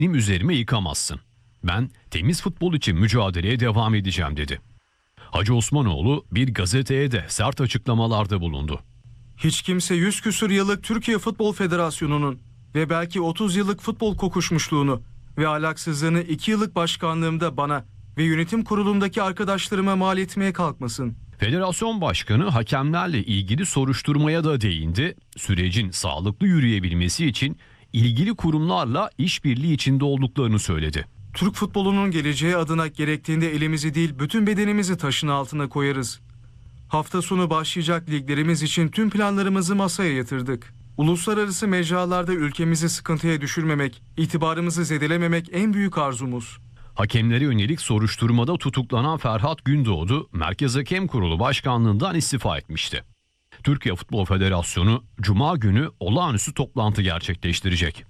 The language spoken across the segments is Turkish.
Benim üzerime yıkamazsın. Ben temiz futbol için mücadeleye devam edeceğim dedi. Hacı Osmanoğlu bir gazeteye de sert açıklamalarda bulundu. Hiç kimse 100 küsur yıllık Türkiye Futbol Federasyonu'nun ve belki 30 yıllık futbol kokuşmuşluğunu ve ahlaksızlığını 2 yıllık başkanlığımda bana ve yönetim kurulumdaki arkadaşlarıma mal etmeye kalkmasın. Federasyon Başkanı hakemlerle ilgili soruşturmaya da değindi. Sürecin sağlıklı yürüyebilmesi için ilgili kurumlarla işbirliği içinde olduklarını söyledi. Türk futbolunun geleceği adına gerektiğinde elimizi değil bütün bedenimizi taşın altına koyarız. Hafta sonu başlayacak liglerimiz için tüm planlarımızı masaya yatırdık. Uluslararası mecralarda ülkemizi sıkıntıya düşürmemek, itibarımızı zedelememek en büyük arzumuz. Hakemlere yönelik soruşturmada tutuklanan Ferhat Gündoğdu, Merkez Hakem Kurulu Başkanlığından istifa etmişti. Türkiye Futbol Federasyonu Cuma günü olağanüstü toplantı gerçekleştirecek.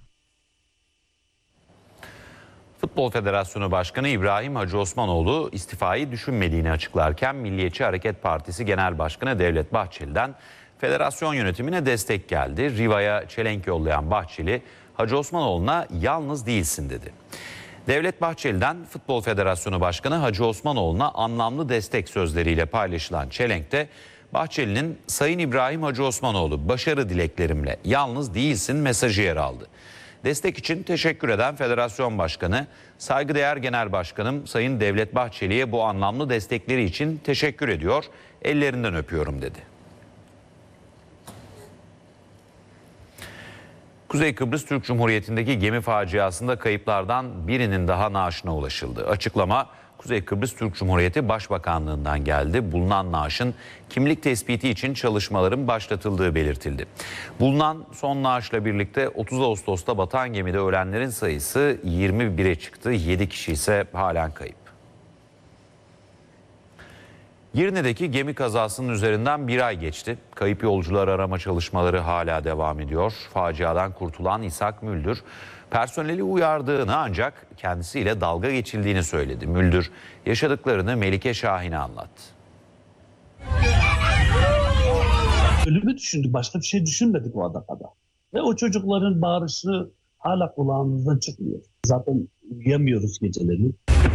Futbol Federasyonu Başkanı İbrahim Hacı Osmanoğlu istifayı düşünmediğini açıklarken Milliyetçi Hareket Partisi Genel Başkanı Devlet Bahçeli'den federasyon yönetimine destek geldi. Riva'ya çelenk yollayan Bahçeli, Hacı Osmanoğlu'na yalnız değilsin dedi. Devlet Bahçeli'den Futbol Federasyonu Başkanı Hacı Osmanoğlu'na anlamlı destek sözleriyle paylaşılan çelenkte Bahçeli'nin Sayın İbrahim Hacı Osmanoğlu başarı dileklerimle yalnız değilsin mesajı yer aldı. Destek için teşekkür eden Federasyon Başkanı, saygıdeğer Genel Başkanım Sayın Devlet Bahçeli'ye bu anlamlı destekleri için teşekkür ediyor, ellerinden öpüyorum dedi. Kuzey Kıbrıs Türk Cumhuriyeti'ndeki gemi faciasında kayıplardan birinin daha naaşına ulaşıldı. Açıklama Kuzey Kıbrıs Türk Cumhuriyeti Başbakanlığı'ndan geldi. Bulunan naaşın kimlik tespiti için çalışmaların başlatıldığı belirtildi. Bulunan son naaşla birlikte 30 Ağustos'ta batan gemide ölenlerin sayısı 21'e çıktı. 7 kişi ise halen kayıp. Girne'deki gemi kazasının üzerinden bir ay geçti. Kayıp yolcular arama çalışmaları hala devam ediyor. Faciadan kurtulan İshak Müldür, personeli uyardığını ancak kendisiyle dalga geçildiğini söyledi. Müldür, yaşadıklarını Melike Şahin'e anlattı. Ölümü düşündük, başka bir şey düşünmedik o dakikada. Ve o çocukların bağırışı hala kulağımızdan çıkmıyor. Zaten uyuyamıyoruz geceleri.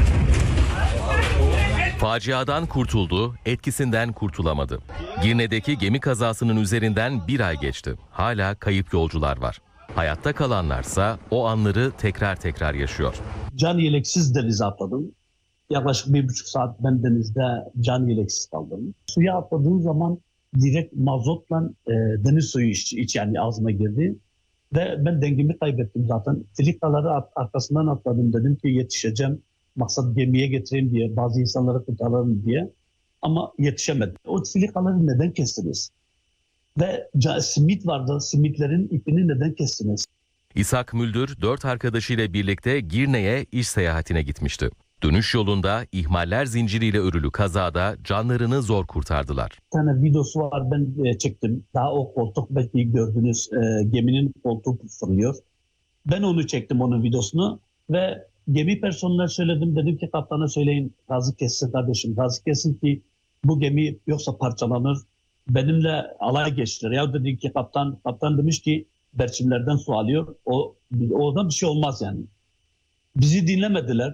Faciadan kurtuldu, etkisinden kurtulamadı. Girne'deki gemi kazasının üzerinden bir ay geçti. Hala kayıp yolcular var. Hayatta kalanlarsa o anları tekrar yaşıyor. Can yeleksiz denize atladım. Yaklaşık 1,5 saat ben denizde can yeleksiz kaldım. Suya atladığım zaman direkt mazotla deniz suyu yani ağzıma girdi. Ve ben dengemi kaybettim zaten. Filikaları arkasından atladım. Dedim ki yetişeceğim. Maksat gemiye getireyim diye, bazı insanları kurtaralım diye. Ama yetişemedim. O filikaları neden kestiniz? Ve simit vardı, simitlerin ipini neden kestiniz? İshak Müldür 4 arkadaşıyla birlikte Girne'ye iş seyahatine gitmişti. Dönüş yolunda ihmaller zinciriyle örülü kazada canlarını zor kurtardılar. Bir tane videosu var, ben çektim. Daha o koltuk belki gördünüz, geminin koltuğu fırlıyor. Ben onu çektim, onun videosunu ve gemi personeline söyledim. Dedim ki kaptana söyleyin, gazı kessin kardeşim, gazı kessin ki bu gemi yoksa parçalanır. Benimle alay geçtiler. Ya dedi ki kaptan demiş ki berçimlerden su alıyor. Oradan bir şey olmaz yani. Bizi dinlemediler.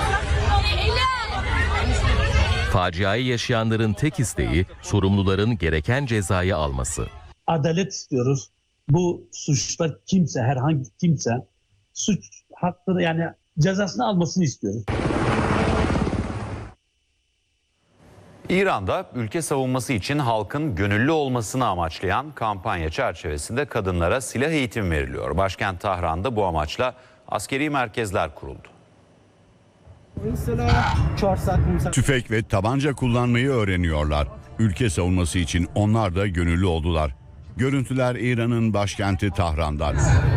Faciayı yaşayanların tek isteği sorumluların gereken cezayı alması. Adalet istiyoruz. Bu suçta kimse, herhangi kimse suç hakkını yani cezasını almasını istiyoruz. İran'da ülke savunması için halkın gönüllü olmasını amaçlayan kampanya çerçevesinde kadınlara silah eğitimi veriliyor. Başkent Tahran'da bu amaçla askeri merkezler kuruldu. Tüfek ve tabanca kullanmayı öğreniyorlar. Ülke savunması için onlar da gönüllü oldular. Görüntüler İran'ın başkenti Tahran'dan.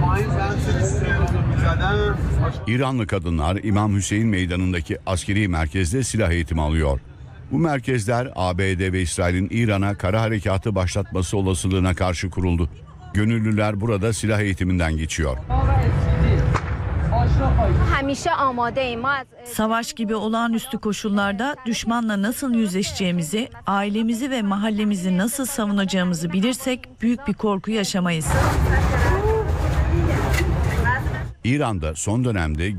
İranlı kadınlar İmam Hüseyin Meydanı'ndaki askeri merkezde silah eğitimi alıyor. Bu merkezler ABD ve İsrail'in İran'a kara harekatı başlatması olasılığına karşı kuruldu. Gönüllüler burada silah eğitiminden geçiyor. Savaş gibi olağanüstü koşullarda düşmanla nasıl yüzleşeceğimizi, ailemizi ve mahallemizi nasıl savunacağımızı bilirsek büyük bir korku yaşamayız. İran'da son dönemde